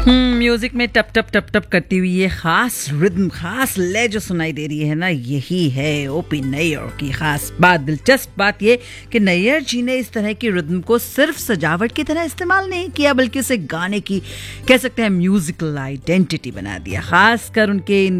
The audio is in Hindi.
म्यूजिक में टप टप टप टप करती हुई ये खास रिदम, खास लय जो सुनाई दे रही है ना, यही है ओपी नैयर की खास बात। दिलचस्प बात ये कि नैयर जी ने इस तरह की रिदम को सिर्फ सजावट की तरह इस्तेमाल नहीं किया, बल्कि उसे गाने की कह सकते हैं म्यूजिकल आइडेंटिटी बना दिया। खासकर उनके